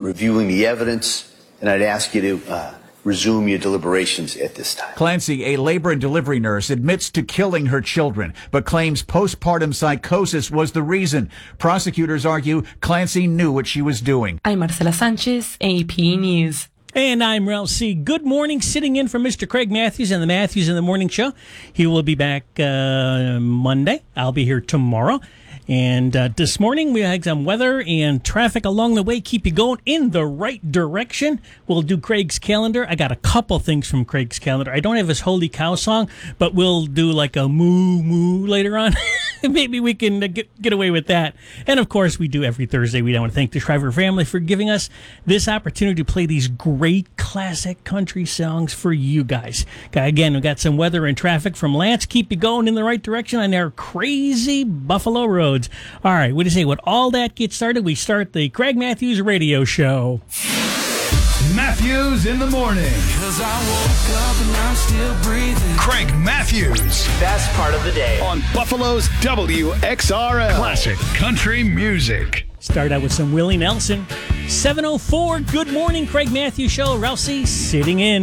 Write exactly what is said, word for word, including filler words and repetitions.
reviewing the evidence, and I'd ask you to uh, resume your deliberations at this time. Clancy, a labor and delivery nurse, admits to killing her children, but claims postpartum psychosis was the reason. Prosecutors argue Clancy knew what she was doing. I'm Marcela Sanchez, A P News. And I'm Ralph C. Good morning, sitting in for Mister Craig Matthews and the Matthews in the Morning Show. He will be back uh, Monday. I'll be here tomorrow. And uh, this morning we had some weather and traffic along the way. Keep you going in the right direction. We'll do Craig's calendar. I got a couple things from Craig's calendar. I don't have his Holy Cow song, but we'll do like a moo moo later on. Maybe we can uh, get, get away with that. And of course, we do every Thursday. We want to thank the Shriver family for giving us this opportunity to play these great classic country songs for you guys. Again, we got some weather and traffic from Lance. Keep you going in the right direction on our crazy Buffalo roads. All right, what do you say? When all that gets started, we start the Craig Matthews Radio Show. Matthews in the morning. Cause I woke up and I'm still breathing. Craig Matthews. Best part of the day. On Buffalo's W X R L. Classic country music. Start out with some Willie Nelson. seven oh four, good morning, Craig Matthews Show. Ralph C. sitting in.